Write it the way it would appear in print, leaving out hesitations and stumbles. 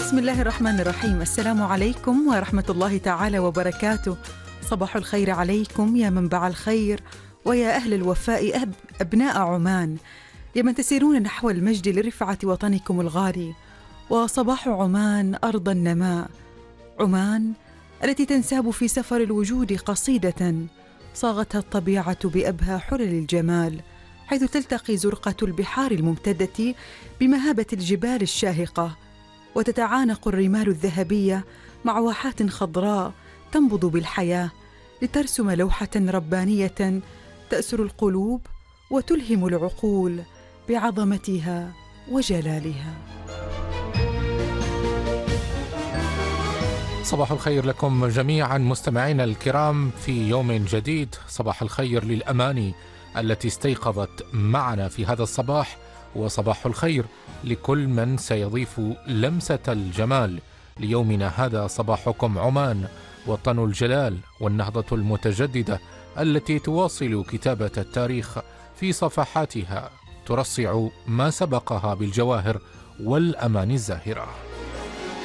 بسم الله الرحمن الرحيم. السلام عليكم ورحمة الله تعالى وبركاته. صباح الخير عليكم يا منبع الخير ويا أهل الوفاء أبناء عمان، يا من تسيرون نحو المجد لرفعة وطنكم الغالي. وصباح عمان أرض النماء، عمان التي تنساب في سفر الوجود قصيدة صاغتها الطبيعة بأبهى حلل الجمال، حيث تلتقي زرقة البحار الممتدة بمهابة الجبال الشاهقة، وتتعانق الرمال الذهبية مع واحات خضراء تنبض بالحياة لترسم لوحة ربانية تأسر القلوب وتلهم العقول بعظمتها وجلالها. صباح الخير لكم جميعا مستمعينا الكرام في يوم جديد. صباح الخير للأماني التي استيقظت معنا في هذا الصباح، وصباح الخير لكل من سيضيف لمسة الجمال ليومنا هذا. صباحكم عمان، وطن الجلال والنهضة المتجددة التي تواصل كتابة التاريخ في صفحاتها، ترصع ما سبقها بالجواهر والأماني الزاهرة.